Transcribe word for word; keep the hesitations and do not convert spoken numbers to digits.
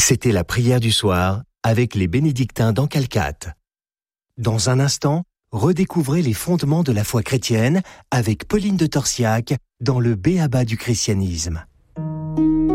C'était la prière du soir avec les bénédictins d'Encalcat. Dans un instant, redécouvrez les fondements de la foi chrétienne avec Pauline de Torsiac dans le B A B A du christianisme.